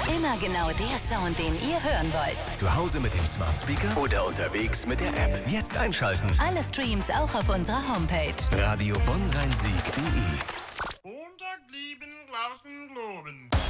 Immer genau der Sound, den ihr hören wollt. Zu Hause mit dem Smart Speaker oder unterwegs mit der App. Jetzt einschalten. Alle Streams auch auf unserer Homepage. Radio Bonn-Rhein-Sieg.de. Montag blieben Glauben globen.